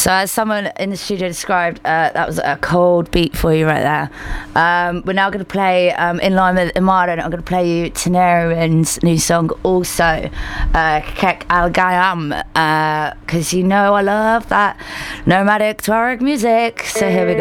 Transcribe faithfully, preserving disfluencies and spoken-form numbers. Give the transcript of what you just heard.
So as someone in the studio described, uh, that was a cold beat for you right there. Um, we're now going to play, um, in line with Imara, and I'm going to play you Tenerian's new song also, uh, Kek Al Gayam, because uh, you know I love that nomadic Tuareg music. So here we go.